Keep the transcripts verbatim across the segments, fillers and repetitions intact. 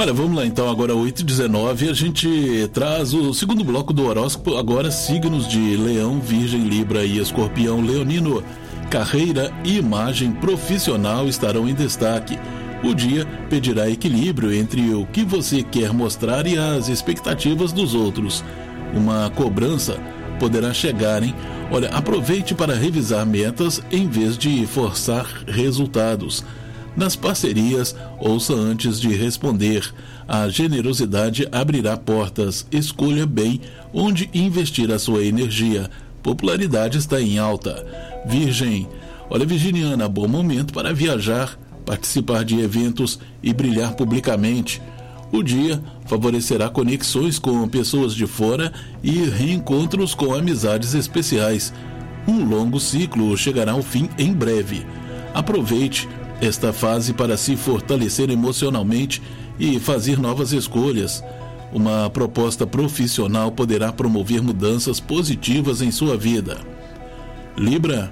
Olha, vamos lá então, agora oito e dezenove, a gente traz o segundo bloco do horóscopo, agora signos de Leão, Virgem, Libra e Escorpião. Leonino, carreira e imagem profissional estarão em destaque. O dia pedirá equilíbrio entre o que você quer mostrar e as expectativas dos outros. Uma cobrança poderá chegar, hein? Olha, aproveite para revisar metas em vez de forçar resultados. Nas parcerias, ouça antes de responder. A generosidade abrirá portas. Escolha bem onde investir a sua energia. Popularidade está em alta. Virgem, olha, virginiana, bom momento para viajar, participar de eventos e brilhar publicamente. O dia favorecerá conexões com pessoas de fora e reencontros com amizades especiais. Um longo ciclo chegará ao fim em breve. Aproveite esta fase para se fortalecer emocionalmente e fazer novas escolhas. Uma proposta profissional poderá promover mudanças positivas em sua vida. Libra,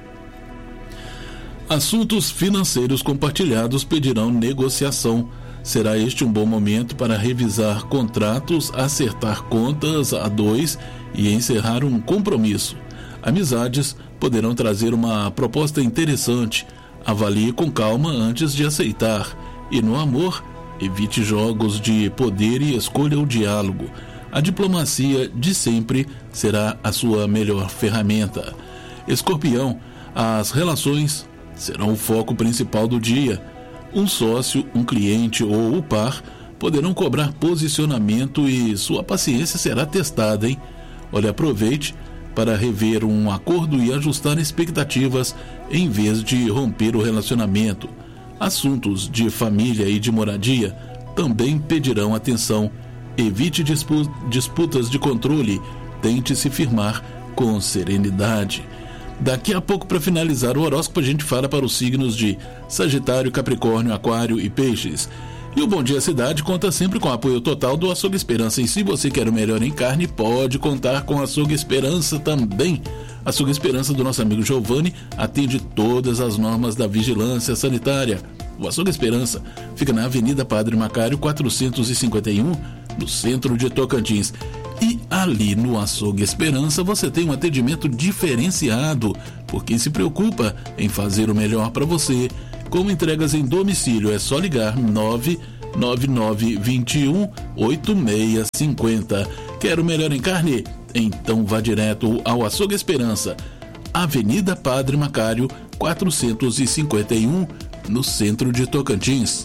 assuntos financeiros compartilhados pedirão negociação. Será este um bom momento para revisar contratos, acertar contas a dois e encerrar um compromisso. Amizades poderão trazer uma proposta interessante. Avalie com calma antes de aceitar. E no amor, evite jogos de poder e escolha o diálogo. A diplomacia de sempre será a sua melhor ferramenta. Escorpião, as relações serão o foco principal do dia. Um sócio, um cliente ou o par poderão cobrar posicionamento e sua paciência será testada, hein? Olha, aproveite para rever um acordo e ajustar expectativas em vez de romper o relacionamento. Assuntos de família e de moradia também pedirão atenção. Evite dispu- disputas de controle, tente se firmar com serenidade. Daqui a pouco, para finalizar o horóscopo, a gente fala para os signos de Sagitário, Capricórnio, Aquário e Peixes. E o Bom Dia Cidade conta sempre com o apoio total do Açougue Esperança. E se você quer o melhor em carne, pode contar com o Açougue Esperança também. Açougue Esperança do nosso amigo Giovanni atende todas as normas da vigilância sanitária. O Açougue Esperança fica na Avenida Padre Macário quatrocentos e cinquenta e um, no centro de Tocantins. E ali no Açougue Esperança você tem um atendimento diferenciado, por quem se preocupa em fazer o melhor para você. Com entregas em domicílio, é só ligar nove nove nove dois um oito seis cinco zero. Quer o melhor em carne? Então vá direto ao Açougue Esperança, Avenida Padre Macário quatrocentos e cinquenta e um, no centro de Tocantins.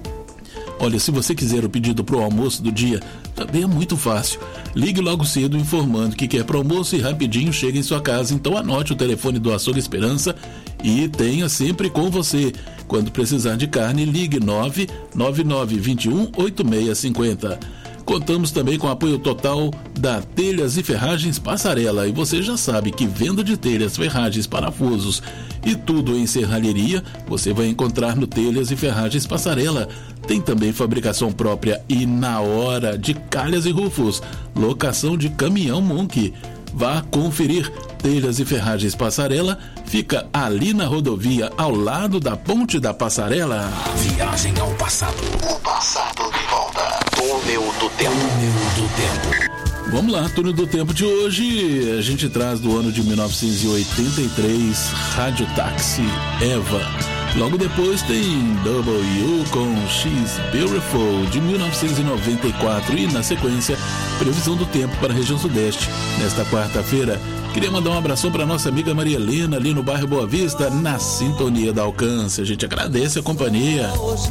Olha, se você quiser o pedido para o almoço do dia, também é muito fácil. Ligue logo cedo informando que quer para o almoço e rapidinho chega em sua casa. Então anote o telefone do Açougue Esperança e tenha sempre com você. Quando precisar de carne, ligue nove nove nove dois um oito seis cinco zero. Contamos também com o apoio total da Telhas e Ferragens Passarela. E você já sabe que venda de telhas, ferragens, parafusos e tudo em serralheria, você vai encontrar no Telhas e Ferragens Passarela. Tem também fabricação própria e na hora de calhas e rufos, locação de caminhão Monk. Vá conferir. Telhas e Ferragens Passarela fica ali na rodovia, ao lado da Ponte da Passarela. Viagem ao passado. O passado de volta. Túnel do Tempo. Túnel do Tempo. Vamos lá, Túnel do Tempo de hoje. A gente traz do ano de mil novecentos e oitenta e três, Rádio Táxi Eva. Logo depois tem W com She's Beautiful, de mil novecentos e noventa e quatro. E na sequência, previsão do tempo para a região sudeste nesta quarta-feira. Queria mandar um abração para nossa amiga Maria Helena, ali no bairro Boa Vista, na sintonia da Alcance. A gente agradece a companhia.